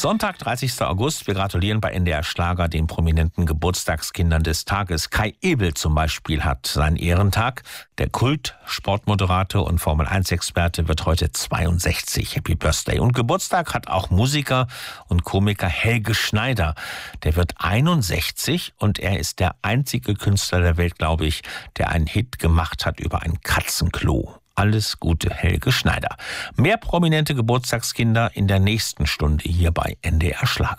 Sonntag, 30. August. Wir gratulieren bei NDR Schlager den prominenten Geburtstagskindern des Tages. Kai Ebel zum Beispiel hat seinen Ehrentag. Der Kult-Sportmoderator und Formel-1-Experte wird heute 62. Happy Birthday. Und Geburtstag hat auch Musiker und Komiker Helge Schneider. Der wird 61 und er ist der einzige Künstler der Welt, glaube ich, der einen Hit gemacht hat über ein Katzenklo. Alles Gute, Helge Schneider. Mehr prominente Geburtstagskinder in der nächsten Stunde hier bei NDR Schlager.